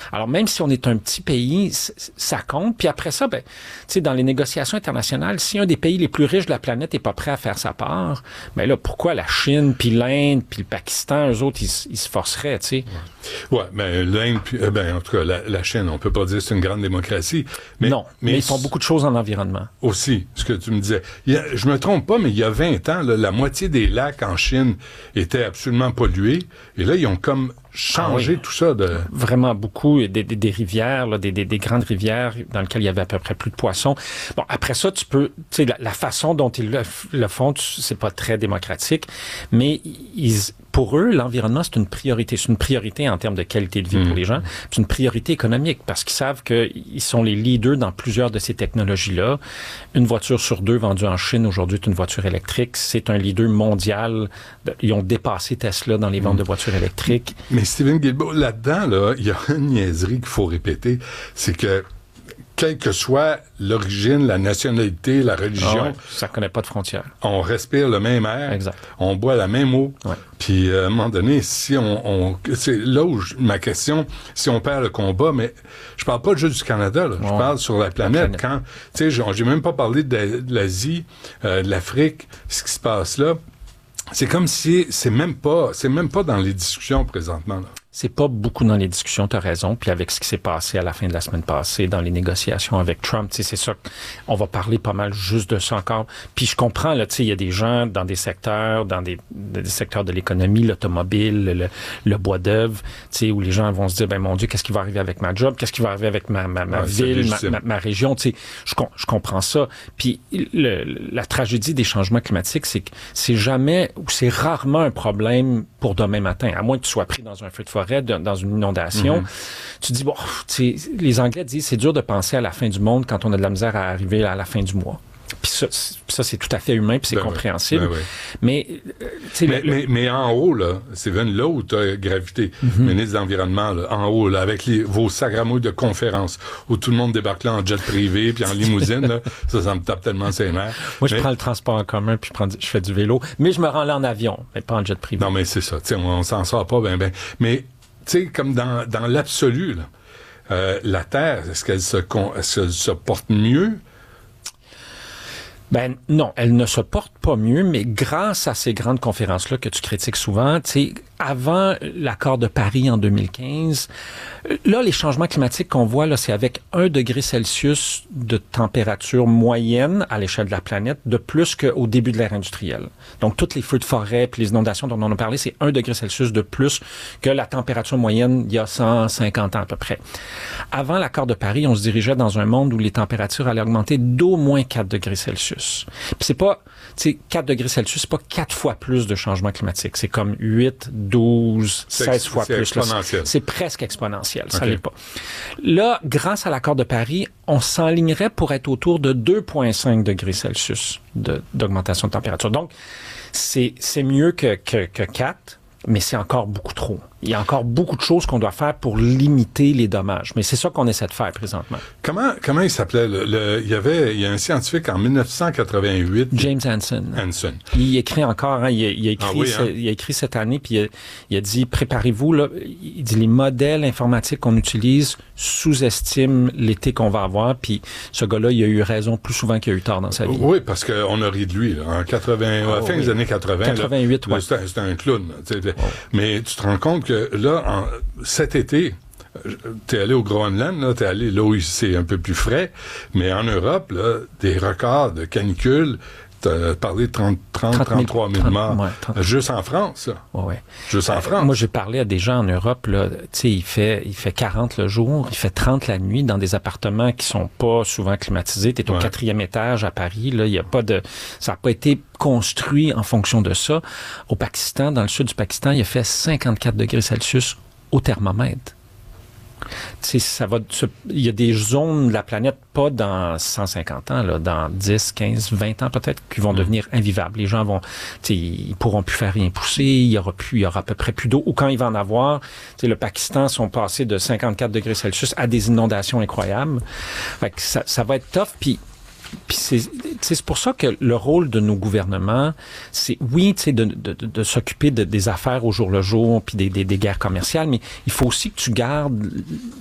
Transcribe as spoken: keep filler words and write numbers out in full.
Alors, même si on est un petit pays, ça compte. Puis après ça, ben, tu sais, dans les négociations internationales, si un des pays les plus riches de la planète n'est pas prêt à faire sa part, ben là, pourquoi la Chine, puis l'Inde, puis le Pakistan, eux autres, ils, ils se forceraient, tu sais? Ouais, ben l'Inde, puis, ben en tout cas, la, la Chine, on peut pas dire que c'est une grande démocratie. Mais, non, mais, mais ils font beaucoup de choses en environnement. Aussi, ce que tu me disais. Il y a, je me trompe pas, mais il y a vingt ans, là, la moitié des lacs en Chine étaient absolument pollués. Et là, ils ont comme changé ah oui. tout ça. De... Vraiment beaucoup. Des, des, des rivières, là, des, des, des grandes rivières dans lesquelles il y avait à peu près plus de poissons. Bon, après ça, tu peux... Tu sais, la, la façon dont ils le, le font, tu, c'est pas très démocratique, mais ils... Pour eux, l'environnement, c'est une priorité. C'est une priorité en termes de qualité de vie mmh. pour les gens. C'est une priorité économique parce qu'ils savent qu'ils sont les leaders dans plusieurs de ces technologies-là. Une voiture sur deux vendue en Chine aujourd'hui est une voiture électrique. C'est un leader mondial. Ils ont dépassé Tesla dans les ventes mmh. de voitures électriques. Mais Steven Guilbeault, là-dedans, là, il y a une niaiserie qu'il faut répéter. C'est que quelle que soit l'origine, la nationalité, la religion... Ah ouais, ça connaît pas de frontières. On respire le même air. Exact. On boit la même eau. Ouais. Puis, à un moment donné, si on... on c'est là où je, ma question, si on perd le combat, mais je parle pas juste du Canada, là, ouais. je parle sur la planète. La planète. Quand, tu sais, j'ai même pas parlé de, de l'Asie, euh, de l'Afrique, ce qui se passe là. C'est comme si c'est même pas, c'est même pas dans les discussions présentement, là. C'est pas beaucoup dans les discussions, t'as raison. Puis avec ce qui s'est passé à la fin de la semaine passée dans les négociations avec Trump, tu sais, c'est ça. On va parler pas mal juste de ça encore. Puis je comprends, là, tu sais, il y a des gens dans des secteurs, dans des, des secteurs de l'économie, l'automobile, le, le bois d'œuvre, tu sais, où les gens vont se dire, ben mon Dieu, qu'est-ce qui va arriver avec ma job, qu'est-ce qui va arriver avec ma, ma, ma ouais, ville, ma, ma, ma région, tu sais, je, je comprends ça. Puis le, la tragédie des changements climatiques, c'est que c'est jamais ou c'est rarement un problème pour demain matin, à moins que tu sois pris dans un feu de forêt, dans une inondation, mm-hmm. tu dis, bon, tu sais, les Anglais disent, c'est dur de penser à la fin du monde quand on a de la misère à arriver à la fin du mois. Puis ça, ça c'est tout à fait humain, puis c'est ben compréhensible. Oui, ben oui. Mais, euh, mais, le, mais, mais en haut, là, Steven, là où tu as gravité, mm-hmm. ministre de l'Environnement, là, en haut, là, avec les, vos sacramouilles de conférences, où tout le monde débarque là en jet privé, puis en limousine, là, ça, ça me tape tellement ses nerfs. Moi, mais, je prends le transport en commun, puis je, prends, je fais du vélo, mais je me rends là en avion, mais pas en jet privé. Non, mais c'est ça, tu sais, on, on s'en sort pas ben ben. Mais, tu sais, comme dans, dans l'absolu, là, euh, la Terre, est-ce qu'elle se, est-ce qu'elle se porte mieux? Ben non, elle ne se porte pas mieux, mais grâce à ces grandes conférences-là que tu critiques souvent, tu sais, avant l'accord de Paris en deux mille quinze, là, les changements climatiques qu'on voit, là, c'est avec un degré Celsius de température moyenne à l'échelle de la planète, de plus qu'au début de l'ère industrielle. Donc, tous les feux de forêt puis les inondations dont on a parlé, c'est un degré Celsius de plus que la température moyenne il y a cent cinquante ans à peu près. Avant l'accord de Paris, on se dirigeait dans un monde où les températures allaient augmenter d'au moins quatre degrés Celsius. Puis c'est pas, tu sais, quatre degrés Celsius, c'est pas quatre fois plus de changement climatique. C'est comme huit, douze, seize fois plus. Exponentiel. Là, c'est presque exponentiel. Ça okay. l'est pas. Là, grâce à l'accord de Paris, on s'enlignerait pour être autour de deux virgule cinq degrés Celsius de, d'augmentation de température. Donc, c'est, c'est mieux que, que, que quatre, mais c'est encore beaucoup trop. Il y a encore beaucoup de choses qu'on doit faire pour limiter les dommages. Mais c'est ça qu'on essaie de faire présentement. Comment, comment il s'appelait? Le, le, il y avait, il y a un scientifique en dix-neuf cent quatre-vingt-huit. James Hansen. Hansen. Il écrit encore, hein, il, a, il, a écrit, ah oui, hein? ce, il a écrit cette année, puis il a, il a dit, préparez-vous, là, il dit, les modèles informatiques qu'on utilise sous-estiment l'été qu'on va avoir, puis ce gars-là, il a eu raison plus souvent qu'il a eu tort dans sa vie. Oui, parce qu'on a ri de lui, là, en quatre-vingts, oh, à la fin oui. des années quatre-vingts. quatre-vingt-huit, là, oui. C'était, c'était un clown. Oh. Mais tu te rends compte que là, en, cet été, t'es allé au Groenland, là, t'es allé là où c'est un peu plus frais, mais en Europe, là, des records de canicule, t'as parlé de trente, trente, trente-trois mille morts. Ouais, trente juste en France, là. Ouais, ouais. Juste en France. Moi, j'ai parlé à des gens en Europe, là, tu sais, il fait, il fait quarante le jour, il fait trente la nuit dans des appartements qui sont pas souvent climatisés. T'es au ouais. quatrième étage à Paris, là, il y a pas de, ça a pas été construit en fonction de ça. Au Pakistan, dans le sud du Pakistan, il a fait cinquante-quatre degrés Celsius au thermomètre. Tu sais, ça va, il y a des zones de la planète, pas dans cent cinquante ans, là, dans dix, quinze, vingt ans peut-être, qui vont mmh. devenir invivables. Les gens vont, tu sais, ils pourront plus faire rien pousser, il y aura plus, il y aura à peu près plus d'eau. Ou quand il va en avoir, tu sais, le Pakistan sont passés de cinquante-quatre degrés Celsius à des inondations incroyables. Fait que ça, ça va être tough, puis Puis c'est, c'est pour ça que le rôle de nos gouvernements, c'est oui, tu sais, de, de, de, de s'occuper de, des affaires au jour le jour, puis des, des, des guerres commerciales, mais il faut aussi que tu gardes